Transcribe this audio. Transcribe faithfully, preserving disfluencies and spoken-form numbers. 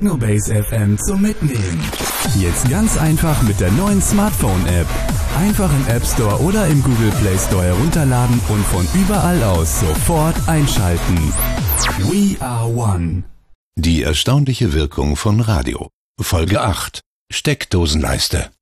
Technobase F M zum Mitnehmen. Jetzt ganz einfach mit der neuen Smartphone-App. Einfach im App Store oder im Google Play Store herunterladen und von überall aus sofort einschalten. We are one. Die erstaunliche Wirkung von Radio. Folge acht. Steckdosenleiste.